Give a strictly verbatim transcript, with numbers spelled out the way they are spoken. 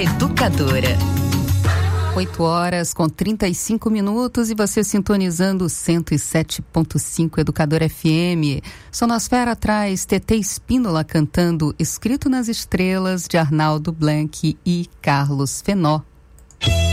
Educadora. oito horas com trinta e cinco minutos e você sintonizando cento e sete ponto cinco Educador F M. Sonosfera atrás, Tetê Espínola cantando Escrito nas Estrelas, de Arnaldo Blanc e Carlos Fenó.